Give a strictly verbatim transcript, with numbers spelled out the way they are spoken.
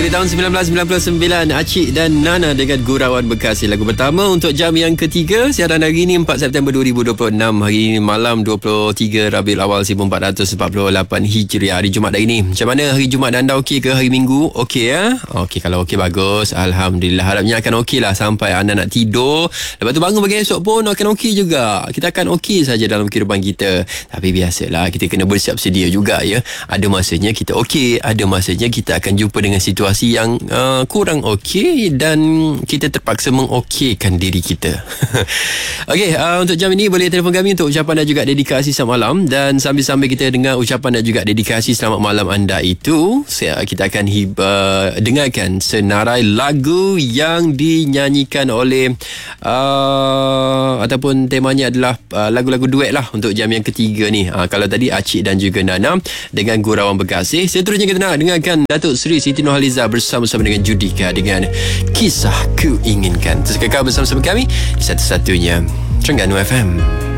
tahun sembilan belas sembilan puluh sembilan, Acik dan Nana dengan Gurauan Bekasi. Lagu pertama untuk jam yang ketiga. Siaran hari ini empat September dua ribu dua puluh enam. Hari ini malam dua puluh tiga Rabiul Awal seribu empat ratus empat puluh lapan Hijriah. Hari Jumaat hari ini. Macam mana hari Jumaat anda, okey ke hari Minggu? Okey ya? Okey, kalau okey bagus. Alhamdulillah. Harapnya akan okey lah sampai anda nak tidur. Lepas tu bangun pagi esok pun akan okey juga. Kita akan okey saja dalam kehidupan kita. Tapi biasalah, kita kena bersiap sedia juga ya. Ada masanya kita okey, ada masanya kita akan jumpa dengan situasi yang uh, kurang okey dan kita terpaksa mengokeykan diri kita. Okey, uh, untuk jam ini boleh telefon kami untuk ucapan dan juga dedikasi selamat malam, dan sambil-sambil kita dengar ucapan dan juga dedikasi selamat malam anda itu, kita akan uh, dengarkan senarai lagu yang dinyanyikan oleh uh, ataupun temanya adalah uh, lagu-lagu duet lah untuk jam yang ketiga ni. Uh, kalau tadi Acik dan juga Nana dengan Gurauan Bekasi. Seterusnya kita nak dengarkan Datuk Seri Siti Nurhaliza bersama-sama dengan Judika dengan Kisah Ku Inginkan. Terus kekal bersama-sama kami di satu-satunya Terengganu F M.